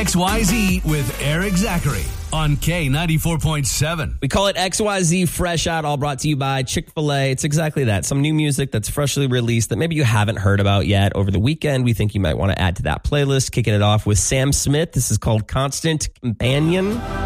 XYZ with Eric Zachary on K94.7. We call it XYZ Fresh Out, all brought to you by Chick-fil-A. It's exactly that. Some new music that's freshly released that maybe you haven't heard about yet. Over the weekend, we think you might want to add to that playlist. Kicking it off with Sam Smith. This is called Constant Companion.